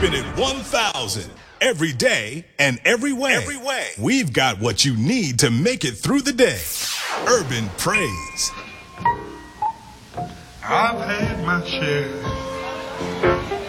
Keeping it 1,000 every day and every way. We've got what you need to make it through the day. Urban Praise. I've had my share